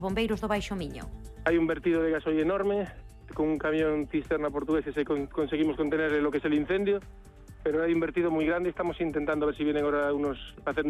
Bombeiros do Baixo Miño. Hay un vertido de gasoil enorme, con un camión cisterna portugués conseguimos contener lo que es el incendio, pero hay un vertido muy grande. Estamos intentando ver si vienen ahora unos